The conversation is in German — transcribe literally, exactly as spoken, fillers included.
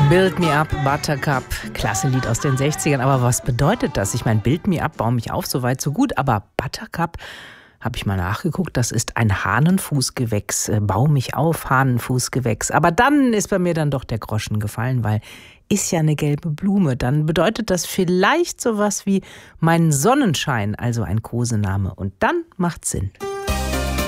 Build Me Up, Buttercup, klasse Lied aus den sechzigern. Aber was bedeutet das? Ich meine, Build Me Up, bau mich auf, so weit, so gut. Aber Buttercup, habe ich mal nachgeguckt, das ist ein Hahnenfußgewächs. Bau mich auf, Hahnenfußgewächs. Aber dann ist bei mir dann doch der Groschen gefallen, weil ist ja eine gelbe Blume. Dann bedeutet das vielleicht sowas wie mein Sonnenschein, also ein Kosename. Und dann macht's Sinn.